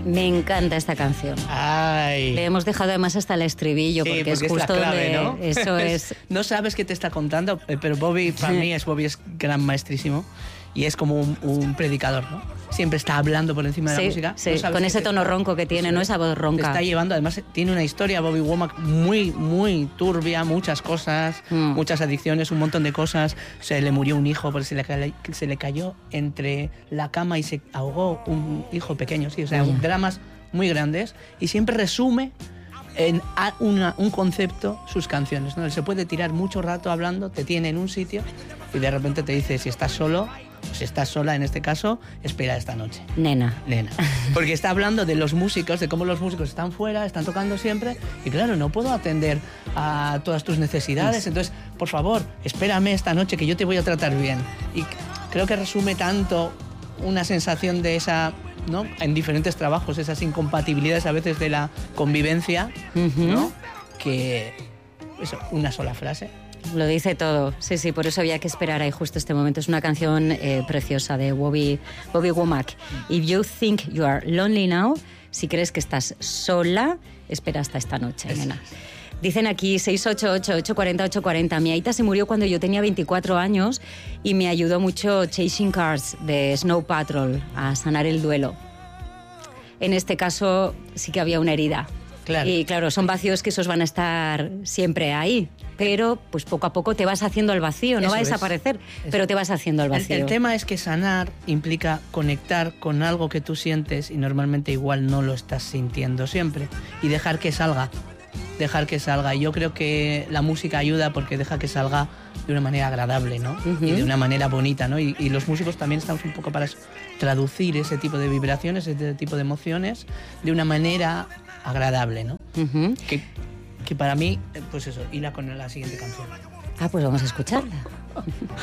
Me encanta esta canción. Ay. Le hemos dejado además hasta el estribillo, Sí, porque es la justo clave, donde... ¿no? Eso es... No sabes qué te está contando, pero Bobby, para mí, Bobby es gran maestrísimo y es como un predicador, ¿no? Siempre está hablando por encima de la música. Sí, no con ese tono ronco que tiene, ¿no? Esa voz ronca. Te está llevando, además tiene una historia, Bobby Womack, muy, muy turbia, muchas cosas, muchas adicciones, un montón de cosas. Se le murió un hijo porque se le cayó entre la cama y se ahogó un hijo pequeño, sí, o sea, dramas muy grandes, y siempre resume en un concepto sus canciones, ¿no? Él se puede tirar mucho rato hablando, te tiene en un sitio y de repente te dice, si estás solo, si estás sola en este caso, espera esta noche. Nena. Porque está hablando de los músicos, de cómo los músicos están fuera, están tocando siempre, y claro, no puedo atender a todas tus necesidades, entonces, por favor, espérame esta noche que yo te voy a tratar bien. Y creo que resume tanto una sensación de esa, ¿no? En diferentes trabajos, esas incompatibilidades a veces de la convivencia, ¿no? Que eso, una sola frase. Lo dice todo, sí, por eso había que esperar ahí justo este momento. Es una canción preciosa de Bobby Womack. If you think you are lonely now, si crees que estás sola, espera hasta esta noche, nena. Dicen aquí 688-840-840. Mi aita se murió cuando yo tenía 24 años y me ayudó mucho Chasing Cars de Snow Patrol a sanar el duelo. En este caso sí que había una herida. Claro. Y claro, son vacíos que esos van a estar siempre ahí, pero pues poco a poco te vas haciendo al vacío, no va a desaparecer, pero te vas haciendo al vacío. El tema es que sanar implica conectar con algo que tú sientes y normalmente igual no lo estás sintiendo siempre, y dejar que salga. Y yo creo que la música ayuda porque deja que salga de una manera agradable, ¿no? Y de una manera bonita, ¿no? Y los músicos también estamos un poco para eso, traducir ese tipo de vibraciones, ese tipo de emociones de una manera agradable, ¿no? Que para mí, pues eso, hila con la siguiente canción. Pues vamos a escucharla.